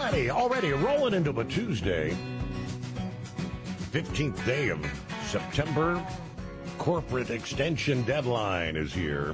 Already rolling into a Tuesday, 15th day of September. Corporate extension deadline is here.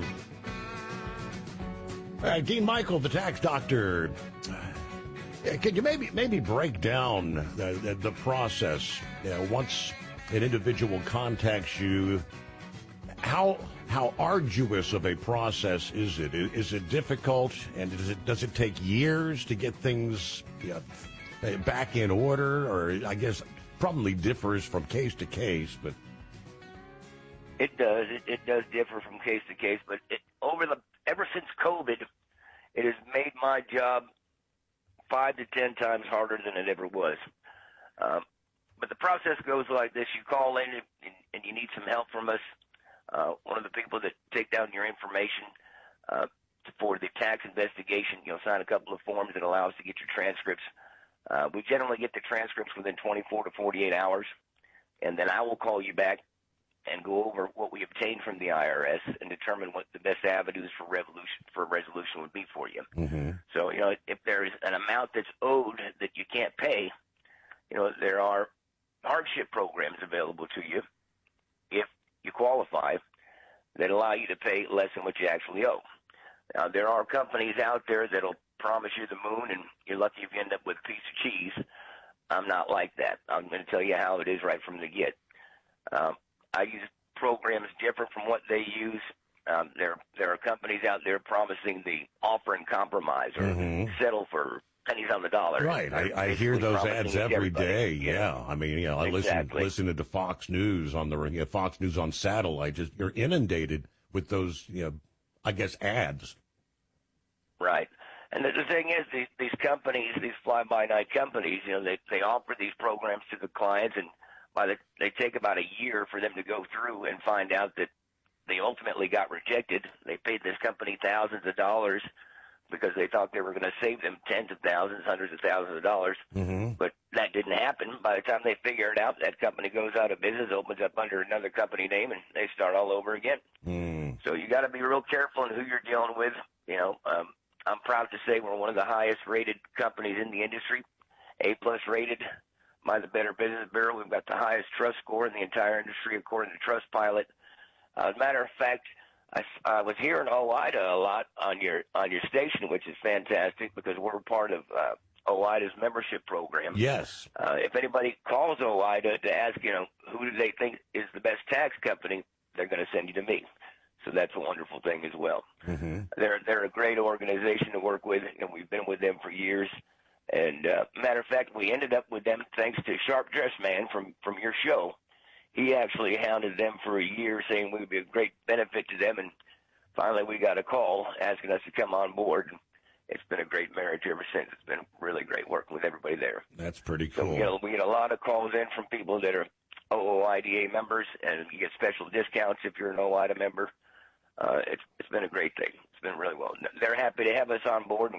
All right, Dean Michael, the tax doctor. Could you maybe break down the process once an individual contacts you? How arduous of a process is it? Is it difficult, and does it take years to get things back in order? Or I guess probably differs from case to case, but it does. It does differ from case to case. But ever since COVID, it has made my job 5 to 10 times harder than it ever was. But the process goes like this: you call in and you need some help from us. One of the people that take down your information for the tax investigation, you'll sign a couple of forms that allow us to get your transcripts. We generally get the transcripts within 24 to 48 hours, and then I will call you back and go over what we obtained from the IRS and determine what the best avenues for resolution would be for you. Mm-hmm. So, if there is an amount that's owed that you can't pay, there are hardship programs available to you if you qualify that allow you to pay less than what you actually owe. Now, there are companies out there that'll promise you the moon, and you're lucky if you end up with a piece of cheese. I'm not like that. I'm going to tell you how it is right from the get. I use programs different from what they use. There are companies out there promising the offer and compromise or settle for pennies on the dollar. Right. I hear those ads every day. Yeah. I mean, I listen to Fox News on the Fox News on satellite. You're inundated with those, I guess, ads. Right. And the thing is, these companies, these fly-by-night companies, they offer these programs to the clients, and they take about a year for them to go through and find out that they ultimately got rejected. They paid this company thousands of dollars because they thought they were going to save them tens of thousands, hundreds of thousands of dollars. Mm-hmm. But that didn't happen. By the time they figure it out, that company goes out of business, opens up under another company name, and they start all over again. Mm. So you got to be real careful in who you're dealing with. I'm proud to say we're one of the highest rated companies in the industry, A+ rated by the Better Business Bureau. We've got the highest trust score in the entire industry according to Trustpilot. As a matter of fact, I was hearing OOIDA a lot on your station, which is fantastic because we're part of OOIDA's membership program. Yes. If anybody calls OOIDA to ask, who do they think is the best tax company, they're going to send you to me. So that's a wonderful thing as well. Mm-hmm. They're a great organization to work with, and we've been with them for years. And matter of fact, we ended up with them thanks to Sharp Dress Man from your show. He actually hounded them for a year, saying we would be a great benefit to them. And finally, we got a call asking us to come on board. It's been a great marriage ever since. It's been really great working with everybody there. That's pretty cool. So, we get a lot of calls in from people that are OOIDA members, and you get special discounts if you're an OOIDA member. It's been a great thing. It's been really well. They're happy to have us on board.